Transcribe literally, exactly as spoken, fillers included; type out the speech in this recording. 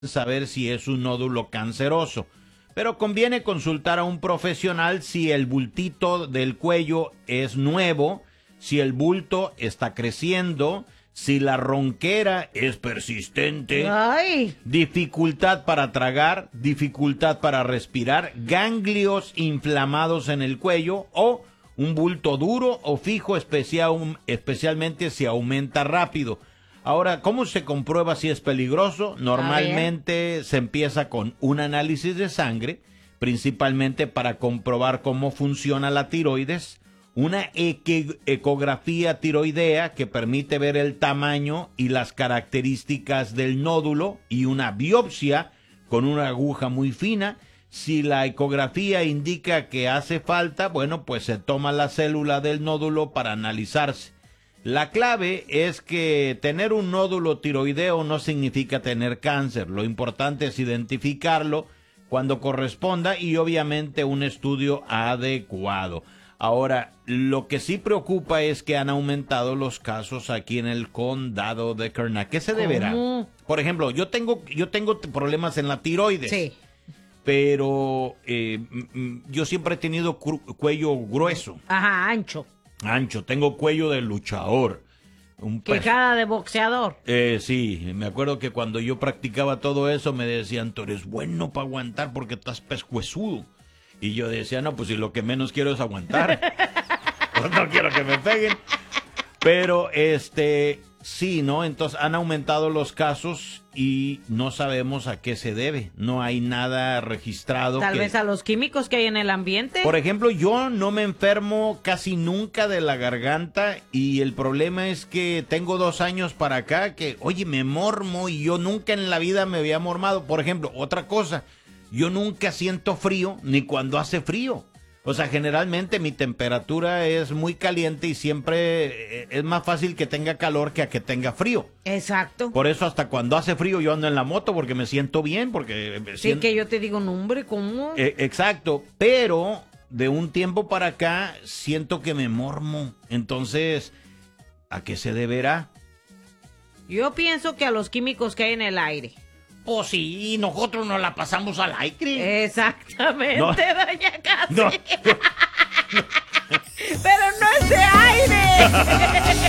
saber si es un nódulo canceroso. Pero conviene consultar a un profesional si el bultito del cuello es nuevo, si el bulto está creciendo, si la ronquera es persistente, Ay. dificultad para tragar, dificultad para respirar, ganglios inflamados en el cuello o un bulto duro o fijo, especial, especialmente si aumenta rápido. Ahora, ¿cómo se comprueba si es peligroso? Normalmente se empieza con un análisis de sangre, principalmente para comprobar cómo funciona la tiroides, una ecografía tiroidea que permite ver el tamaño y las características del nódulo y una biopsia con una aguja muy fina. Si la ecografía indica que hace falta, bueno, pues se toma la célula del nódulo para analizarse. La clave es que tener un nódulo tiroideo no significa tener cáncer. Lo importante es identificarlo cuando corresponda y obviamente un estudio adecuado. Ahora, lo que sí preocupa es que han aumentado los casos aquí en el condado de Kern. ¿A qué se deberá? ¿Cómo? Por ejemplo, yo tengo, yo tengo problemas en la tiroides. Sí. Pero eh, yo siempre he tenido cu- cuello grueso. Ajá, ancho. Ancho, tengo cuello de luchador. Un pes- Quijada de boxeador. eh, sí, me acuerdo que cuando yo practicaba todo eso me decían, tú eres bueno para aguantar porque estás pescuezudo. Y yo decía, no, pues si lo que menos quiero es aguantar. Pues no quiero que me peguen. Pero, este, sí, ¿no? Entonces han aumentado los casos y no sabemos a qué se debe. No hay nada registrado. Tal que... vez a los químicos que hay en el ambiente. Por ejemplo, yo no me enfermo casi nunca de la garganta y el problema es que tengo dos años para acá que, oye, me mormo y yo nunca en la vida me había mormado. Por ejemplo, otra cosa, yo nunca siento frío ni cuando hace frío. O sea, generalmente mi temperatura es muy caliente y siempre es más fácil que tenga calor que a que tenga frío. Exacto. Por eso hasta cuando hace frío yo ando en la moto porque me siento bien, porque... me Sí, siento... que yo te digo, no, hombre, ¿cómo? Eh, exacto, pero de un tiempo para acá siento que me mormo. Entonces, ¿a qué se deberá? Yo pienso que a los químicos que hay en el aire. Pues sí, nosotros nos la pasamos al aire. Exactamente, No. doña Casi. No. Pero no es de aire.